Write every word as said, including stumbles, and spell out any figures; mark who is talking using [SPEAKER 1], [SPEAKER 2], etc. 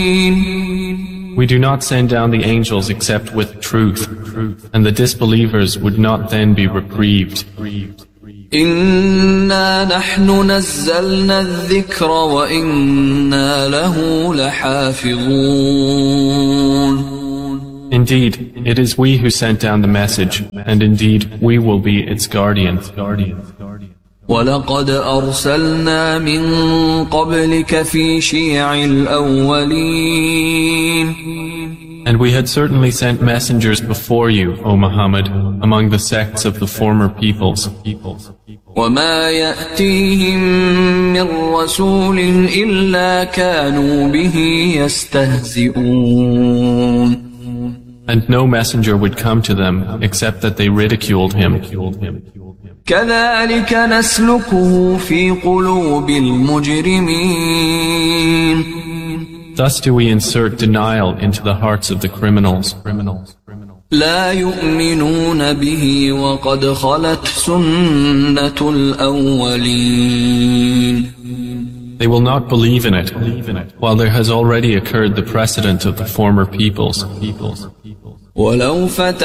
[SPEAKER 1] We do not send down the angels except with truth, and the disbelievers would not then be reprieved.
[SPEAKER 2] إِنَّا نَحْنُ نَزَّلْنَا الذِّكْرَ وَإِنَّا لَهُ لَحَافِظُونَ.
[SPEAKER 1] Indeed, it is we who sent down the message, and indeed we will be its guardians.
[SPEAKER 2] وَلَقَدْ أَرْسَلْنَا مِن قَبْلِكَ فِي شِيَعِ الْأَوَّلِينَ.
[SPEAKER 1] And we had certainly sent messengers before you, O Muhammad, among the sects of the former peoples.
[SPEAKER 2] وَمَا يَأْتِيهِم مِّن رَّسُولٍ إِلَّا كَانُوا بِهِ يَسْتَهْزِئُونَ.
[SPEAKER 1] And no messenger would come to them except that they ridiculed him.
[SPEAKER 2] كَذَلِكَ نَسْلُكُهُ فِي قُلُوبِ الْمُجْرِمِينَ.
[SPEAKER 1] Thus do we insert denial into the hearts of the criminals.
[SPEAKER 2] لا يؤمنون به وقد خلت سنة الأولين.
[SPEAKER 1] They will not believe in it, while there has already occurred the precedent of the former peoples.
[SPEAKER 2] ولو فتح